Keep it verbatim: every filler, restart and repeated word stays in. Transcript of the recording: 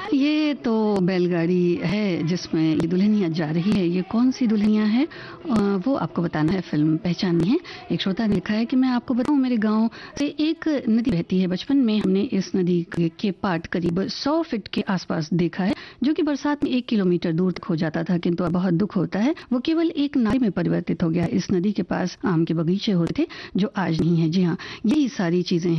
ये तो बैलगाड़ी है जिसमें ये दुल्हनिया जा रही है। ये कौन सी दुल्हनिया है अ, वो आपको बताना है, फिल्म पहचाननी है। एक श्रोता ने लिखा है कि मैं आपको बताऊं, मेरे गांव से एक नदी बहती है। बचपन में हमने इस नदी के के पाट करीब सौ फीट के आसपास देखा है, जो कि बरसात में एक किलोमीटर दूर तक हो जाता था। किंतु अब बहुत दुख होता है, वो केवल एक नाले में परिवर्तित हो गया। इस नदी के पास आम के बगीचे होते थे जो आज नहीं है। जी हाँ, यही सारी चीजें